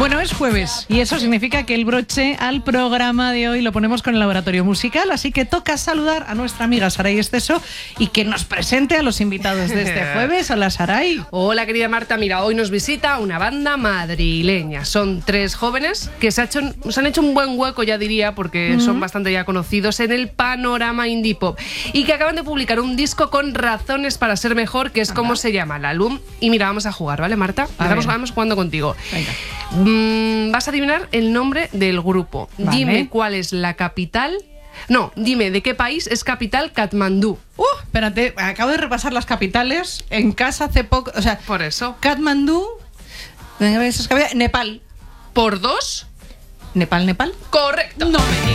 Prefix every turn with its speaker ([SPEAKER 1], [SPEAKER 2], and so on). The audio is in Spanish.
[SPEAKER 1] Bueno, es jueves y eso significa que el broche al programa de hoy lo ponemos con el laboratorio musical, así que toca saludar a nuestra amiga Saray Esteso y que nos presente a los invitados de este jueves. Hola, Saray.
[SPEAKER 2] Hola, querida Marta. Mira, hoy nos visita una banda madrileña. Son 3 jóvenes que se han hecho un buen hueco, ya diría, porque son bastante ya conocidos en el panorama indie pop y que acaban de publicar un disco con Razones para ser mejor, que es como se llama el álbum. Y mira, vamos a jugar, ¿vale, Marta? Vamos jugando contigo.
[SPEAKER 1] Venga.
[SPEAKER 2] Vas a adivinar el nombre del grupo.
[SPEAKER 1] Vale.
[SPEAKER 2] Dime cuál es la capital. No, dime de qué país es capital Katmandú.
[SPEAKER 1] Espérate, acabo de repasar las capitales en casa hace poco. O sea,
[SPEAKER 2] Por eso.
[SPEAKER 1] Katmandú, Nepal.
[SPEAKER 2] ¿Por 2?
[SPEAKER 1] ¿Nepal?
[SPEAKER 2] Correcto.
[SPEAKER 1] No me